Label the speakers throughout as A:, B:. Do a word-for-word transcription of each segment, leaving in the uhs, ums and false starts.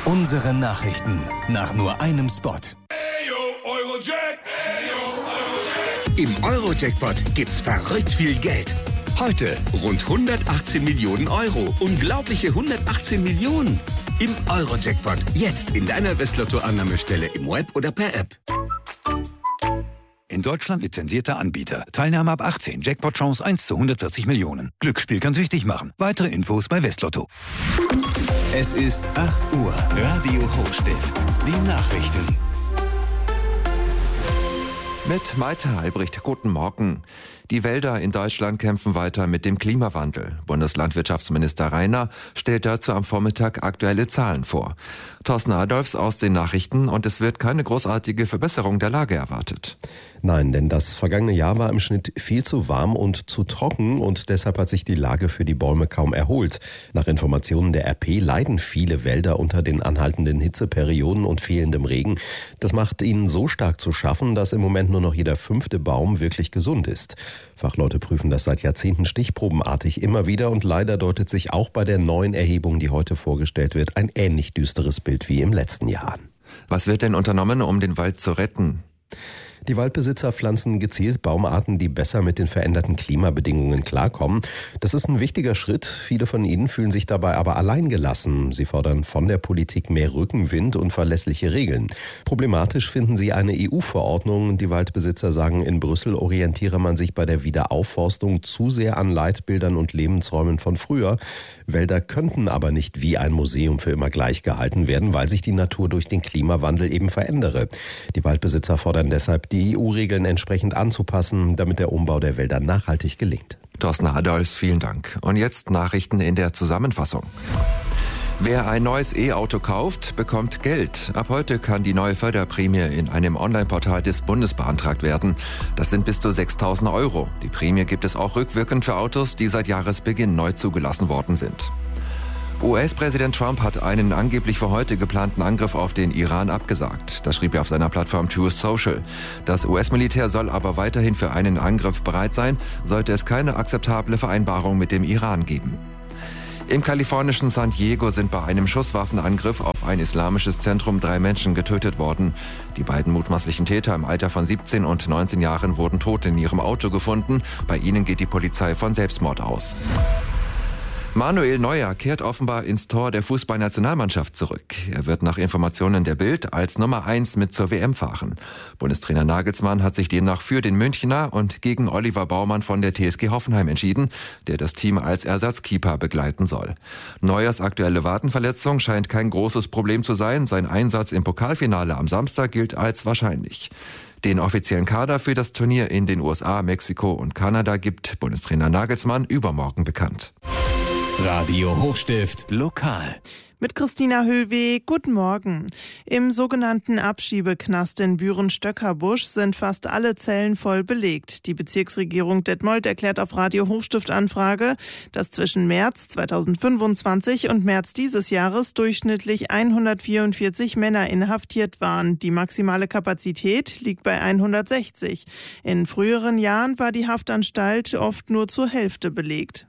A: Unsere Nachrichten nach nur einem Spot.
B: Im Euro-Jackpot gibt's verrückt viel Geld. Heute rund hundertachtzehn Millionen Euro. Unglaubliche hundertachtzehn Millionen. Im Euro-Jackpot. Jetzt in deiner Westlotto-Annahmestelle im Web oder per App.
C: In Deutschland lizenzierter Anbieter. Teilnahme ab achtzehn. Jackpot-Chance eins zu hundertvierzig Millionen. Glücksspiel kann süchtig machen. Weitere Infos bei Westlotto.
A: Es ist acht Uhr. Radio Hochstift. Die Nachrichten.
D: Mit Maite Albrecht, guten Morgen. Die Wälder in Deutschland kämpfen weiter mit dem Klimawandel. Bundeslandwirtschaftsminister Rainer stellt dazu am Vormittag aktuelle Zahlen vor. Thorsten Adolfs aus den Nachrichten, und es wird keine großartige Verbesserung der Lage erwartet.
E: Nein, denn das vergangene Jahr war im Schnitt viel zu warm und zu trocken und deshalb hat sich die Lage für die Bäume kaum erholt. Nach Informationen der R P leiden viele Wälder unter den anhaltenden Hitzeperioden und fehlendem Regen. Das macht ihnen so stark zu schaffen, dass im Moment nur noch jeder fünfte Baum wirklich gesund ist. Fachleute prüfen das seit Jahrzehnten stichprobenartig immer wieder und leider deutet sich auch bei der neuen Erhebung, die heute vorgestellt wird, ein ähnlich düsteres Bild wie im letzten Jahr.
D: Was wird denn unternommen, um den Wald zu retten?
E: Die Waldbesitzer pflanzen gezielt Baumarten, die besser mit den veränderten Klimabedingungen klarkommen. Das ist ein wichtiger Schritt. Viele von ihnen fühlen sich dabei aber alleingelassen. Sie fordern von der Politik mehr Rückenwind und verlässliche Regeln. Problematisch finden sie eine E U-Verordnung. Die Waldbesitzer sagen, in Brüssel orientiere man sich bei der Wiederaufforstung zu sehr an Leitbildern und Lebensräumen von früher. Wälder könnten aber nicht wie ein Museum für immer gleich gehalten werden, weil sich die Natur durch den Klimawandel eben verändere. Die Waldbesitzer fordern deshalb, die E U-Regeln entsprechend anzupassen, damit der Umbau der Wälder nachhaltig gelingt.
D: Thorsten Adolfs, vielen Dank. Und jetzt Nachrichten in der Zusammenfassung. Wer ein neues E-Auto kauft, bekommt Geld. Ab heute kann die neue Förderprämie in einem Online-Portal des Bundes beantragt werden. Das sind bis zu sechstausend Euro. Die Prämie gibt es auch rückwirkend für Autos, die seit Jahresbeginn neu zugelassen worden sind. U S-Präsident Trump hat einen angeblich für heute geplanten Angriff auf den Iran abgesagt. Das schrieb er auf seiner Plattform Truth Social. Das U S-Militär soll aber weiterhin für einen Angriff bereit sein, sollte es keine akzeptable Vereinbarung mit dem Iran geben. Im kalifornischen San Diego sind bei einem Schusswaffenangriff auf ein islamisches Zentrum drei Menschen getötet worden. Die beiden mutmaßlichen Täter im Alter von siebzehn und neunzehn Jahren wurden tot in ihrem Auto gefunden. Bei ihnen geht die Polizei von Selbstmord aus. Manuel Neuer kehrt offenbar ins Tor der Fußballnationalmannschaft zurück. Er wird nach Informationen der Bild als Nummer eins mit zur W M fahren. Bundestrainer Nagelsmann hat sich demnach für den Münchner und gegen Oliver Baumann von der T S G Hoffenheim entschieden, der das Team als Ersatzkeeper begleiten soll. Neuers aktuelle Wadenverletzung scheint kein großes Problem zu sein. Sein Einsatz im Pokalfinale am Samstag gilt als wahrscheinlich. Den offiziellen Kader für das Turnier in den U S A, Mexiko und Kanada gibt Bundestrainer Nagelsmann übermorgen bekannt.
A: Radio Hochstift lokal.
F: Mit Christina Höhlweg, guten Morgen. Im sogenannten Abschiebeknast in Büren-Stöckerbusch sind fast alle Zellen voll belegt. Die Bezirksregierung Detmold erklärt auf Radio Hochstift Anfrage, dass zwischen März zweitausendfünfundzwanzig und März dieses Jahres durchschnittlich hundertvierundvierzig Männer inhaftiert waren. Die maximale Kapazität liegt bei hundertsechzig. In früheren Jahren war die Haftanstalt oft nur zur Hälfte belegt.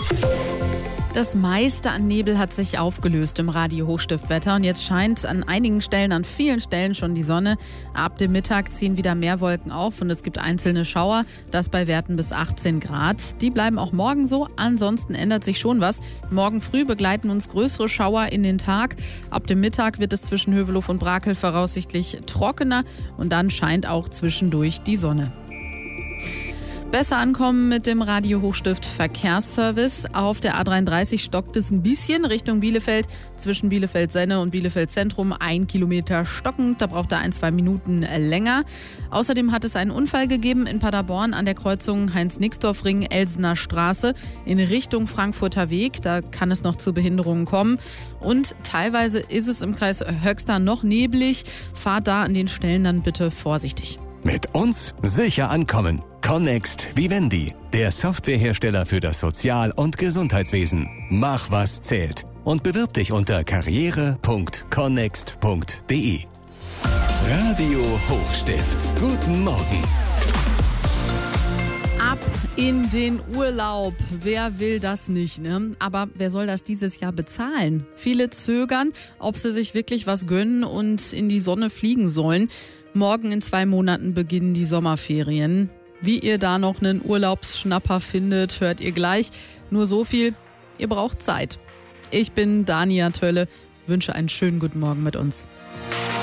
G: Das meiste an Nebel hat sich aufgelöst im Radio-Hochstiftwetter und jetzt scheint an einigen Stellen, an vielen Stellen schon die Sonne. Ab dem Mittag ziehen wieder mehr Wolken auf und es gibt einzelne Schauer, das bei Werten bis achtzehn Grad. Die bleiben auch morgen so, ansonsten ändert sich schon was. Morgen früh begleiten uns größere Schauer in den Tag. Ab dem Mittag wird es zwischen Hövelhof und Brakel voraussichtlich trockener und dann scheint auch zwischendurch die Sonne. Besser ankommen mit dem Radio Hochstift Verkehrsservice. Auf der A dreiunddreißig stockt es ein bisschen Richtung Bielefeld. Zwischen Bielefeld-Senne und Bielefeld-Zentrum ein Kilometer stockend. Da braucht er ein, zwei Minuten länger. Außerdem hat es einen Unfall gegeben in Paderborn an der Kreuzung Heinz-Nixdorf-Ring, Elsener Straße in Richtung Frankfurter Weg. Da kann es noch zu Behinderungen kommen. Und teilweise ist es im Kreis Höxter noch neblig. Fahrt da an den Stellen dann bitte vorsichtig.
A: Mit uns sicher ankommen. Connext Vivendi, der Softwarehersteller für das Sozial- und Gesundheitswesen. Mach, was zählt. Und bewirb dich unter karriere punkt connext punkt de. Radio Hochstift. Guten Morgen.
G: Ab in den Urlaub. Wer will das nicht, ne? Aber wer soll das dieses Jahr bezahlen? Viele zögern, ob sie sich wirklich was gönnen und in die Sonne fliegen sollen. Morgen in zwei Monaten beginnen die Sommerferien. Wie ihr da noch einen Urlaubsschnapper findet, hört ihr gleich. Nur so viel, ihr braucht Zeit. Ich bin Dania Tölle, wünsche einen schönen guten Morgen mit uns.